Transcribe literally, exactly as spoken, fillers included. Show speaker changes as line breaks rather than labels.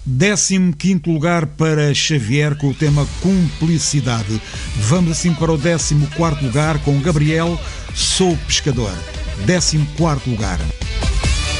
décimo quinto lugar para Xavier com o tema Cumplicidade. Vamos assim para o décimo quarto lugar com Gabriel, Sou Pescador. décimo quarto lugar.